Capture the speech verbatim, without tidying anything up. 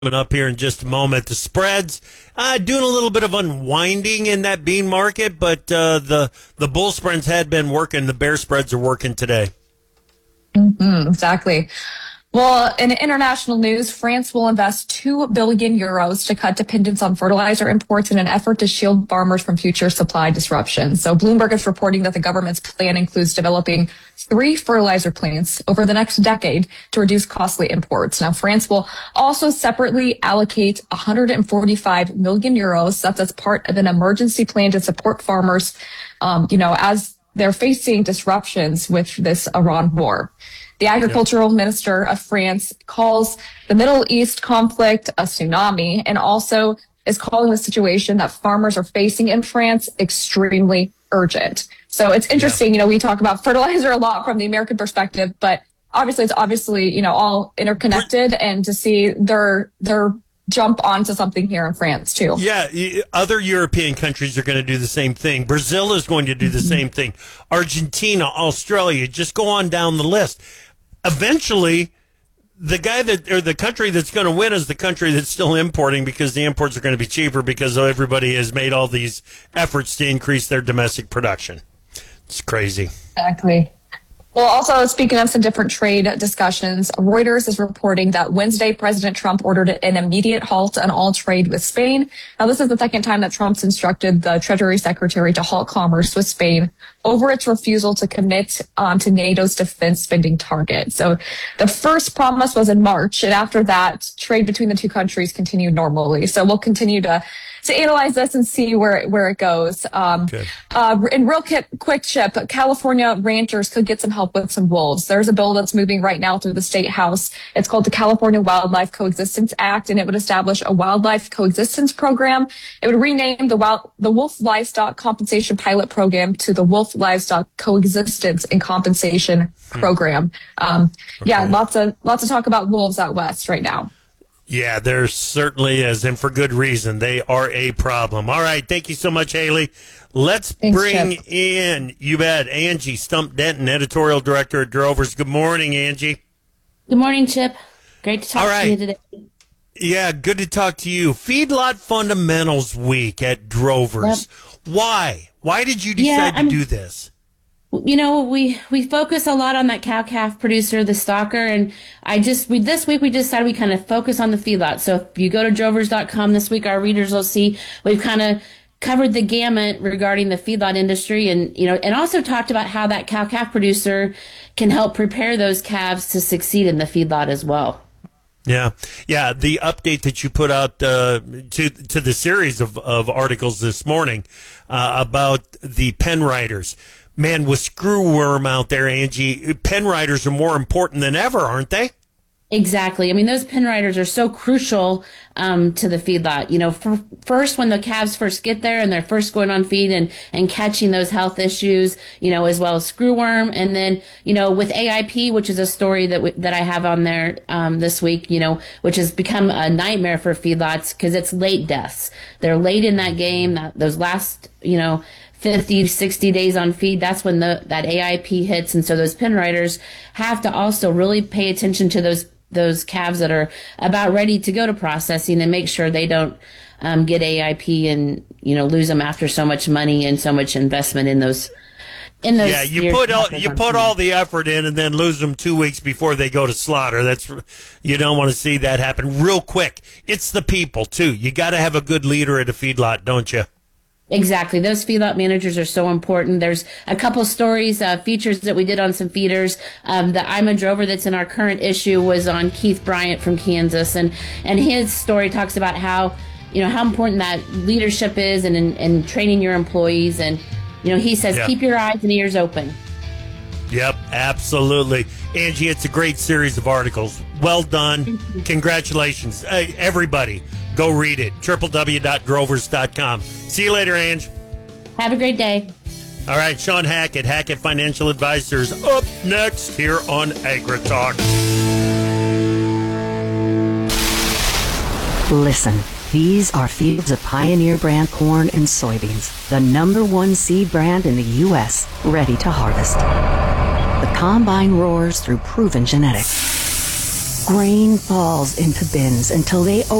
Coming up here in just a moment. The spreads uh, doing a little bit of unwinding in that bean market, but uh, the the bull spreads had been working. The bear spreads are working today. Mm-hmm, exactly. Well, in international news, France will invest two billion euros to cut dependence on fertilizer imports in an effort to shield farmers from future supply disruptions. So Bloomberg is reporting that the government's plan includes developing three fertilizer plants over the next decade to reduce costly imports. Now, France will also separately allocate one hundred forty-five million euros. That's as part of an emergency plan to support farmers, um, you know, as they're facing disruptions with this Iran war. The agricultural minister of France calls the Middle East conflict a tsunami and also is calling the situation that farmers are facing in France extremely urgent. So it's interesting, yeah. you know, we talk about fertilizer a lot from the American perspective, but obviously it's obviously, you know, all interconnected, and to see their their jump onto something here in France too. Yeah, other European countries are going to do the same thing. Brazil is going to do the mm-hmm. same thing. Argentina, Australia, just go on down the list. Eventually, the guy that or the country that's going to win is the country that's still importing, because the imports are going to be cheaper because everybody has made all these efforts to increase their domestic production. It's crazy. Exactly. Well, also, speaking of some different trade discussions, Reuters is reporting that Wednesday, President Trump ordered an immediate halt on all trade with Spain. Now, this is the second time that Trump's instructed the Treasury Secretary to halt commerce with Spain over its refusal to commit um, to NATO's defense spending target. So the first promise was in March, and after that, trade between the two countries continued normally. So we'll continue to to analyze this and see where where it goes. Um, okay. uh, in real quick, quick chip, California ranchers could get some help with some wolves. There's a bill that's moving right now through the state house. It's called the California Wildlife Coexistence Act, and it would establish a wildlife coexistence program. It would rename the wild, the Wolf Livestock Compensation Pilot Program to the Wolf Livestock Coexistence and Compensation hmm. Program. Um, okay. Yeah, lots of lots of talk about wolves out west right now. Yeah, there certainly is, and for good reason. They are a problem. All right, thank you so much, Haley. Let's Thanks, bring Chip. in, you bet, Angie Stump Denton, editorial director at Drovers. Good morning, Angie. Good morning, Chip. Great to talk right. to you today. Yeah, good to talk to you. Feedlot Fundamentals Week at Drovers. Yep. Why? Why did you decide yeah, to do this? You know, we, we focus a lot on that cow-calf producer, the stalker, and I just, we this week we decided we kind of focus on the feedlot. So if you go to drovers dot com this week, our readers will see we've kind of covered the gamut regarding the feedlot industry, and, you know, and also talked about how that cow-calf producer can help prepare those calves to succeed in the feedlot as well. Yeah, yeah. The update that you put out uh, to to the series of, of articles this morning uh, about the pen riders. Man, with screwworm out there, Angie, pen riders are more important than ever, aren't they? Exactly. I mean, those pen riders are so crucial um, to the feedlot. You know, for, first, when the calves first get there and they're first going on feed and, and catching those health issues, you know, as well as screwworm. And then, you know, with A I P, which is a story that we, that I have on there um, this week, you know, which has become a nightmare for feedlots because it's late deaths. They're late in that game, that, those last, you know, fifty, sixty days on feed, that's when the that A I P hits. And so those pen riders have to also really pay attention to those those calves that are about ready to go to processing and make sure they don't um, get A I P and, you know, lose them after so much money and so much investment in those. In those yeah, you put all you put all the effort in and then lose them two weeks before they go to slaughter. That's you don't want to see that happen. Real quick, it's the people too. You got to have a good leader at a feedlot, don't you? Exactly. Those feedlot managers are so important. There's a couple stories, uh, features that we did on some feeders. Um, the I'm a Drover that's in our current issue was on Keith Bryant from Kansas. And, and his story talks about how, you know, how important that leadership is and in, in training your employees. And, you know, he says, yep. keep your eyes and ears open. Yep, absolutely. Angie, it's a great series of articles. Well done. Congratulations. Hey, everybody, go read it. w w w dot drovers dot com. See you later, Ange. Have a great day. All right, Sean Hackett, Hackett Financial Advisors, up next here on AgriTalk. Listen, these are fields of Pioneer brand corn and soybeans, the number one seed brand in the U S, ready to harvest. The combine roars through proven genetics. Grain falls into bins until they